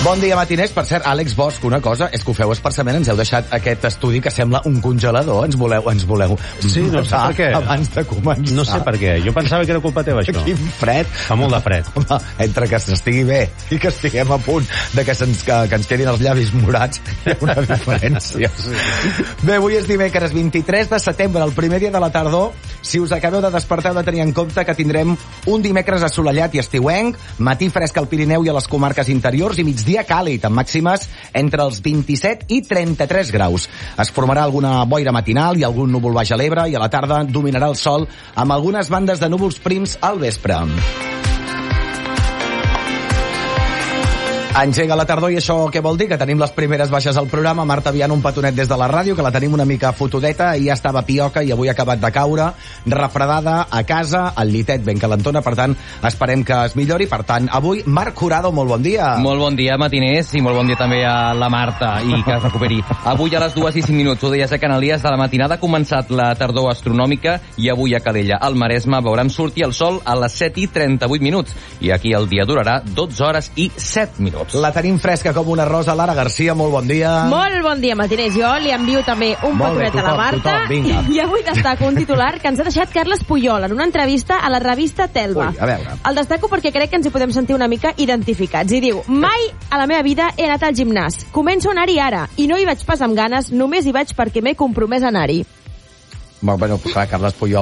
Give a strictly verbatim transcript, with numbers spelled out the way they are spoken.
Bon dia, matiners. Per cert, Àlex Bosch, una cosa, és que ho feu expressament, ens heu deixat aquest estudi que sembla un congelador. Ens voleu, ens voleu sí, no sé per què. Abans de començar. No sé per què. Jo pensava que era culpa teva, això. Quin fred. Fa molt de fred. Home, entre que s'estigui bé i que estiguem a punt de que, se'ns, que, que ens quedin els llavis morats, hi ha una diferència. Sí. Bé, avui és dimecres vint-i-tres de setembre, el primer dia de la tardor. Si us acabeu de despertar, heu de tenir en compte que tindrem un dimecres assolellat i estiuenc, matí fresc al Pirineu i a les comarques interiors i migdia dia càlid, amb màximes entre els vint-i-set i trenta-tres graus. Es formarà alguna boira matinal i algun núvol baix a l'Ebre i a la tarda dominarà el sol amb algunes bandes de núvols prims al vespre. Engega la tardor i això què vol dir? Que tenim les primeres baixes al programa. Marta Viana, un petonet des de la ràdio, que la tenim una mica fotudeta i ja estava pioca i avui ha acabat de caure, refredada a casa, al llitet ben calentona, per tant, esperem que es millori. Per tant, avui, Marc Jurado, molt bon dia. Molt bon dia, matiners, i molt bon dia també a la Marta, i que es recuperi. Avui a les dues i cinc minuts, ho deies a Canalies, de la matinada ha començat la tardor astronòmica i avui a Calella, al Maresme, veuran sortir el sol a les set i trenta-vuit minuts, i aquí el dia durarà dotze hores i set minuts. La tenim fresca com una rosa. Lara Garcia, molt bon dia. Molt bon dia, matiners. Jo li envio també un petonet a la Marta. Tothom, I avui destaco un titular que ens ha deixat Carles Puyol en una entrevista a la revista Telva. Ui, a veure. El destaco perquè crec que ens hi podem sentir una mica identificats. I diu, mai a la meva vida he anat al gimnàs. Començo a anar-hi ara. I no hi vaig pas amb ganes, només hi vaig perquè m'he compromès a anar-hi. Bueno, clar, Carles Puyol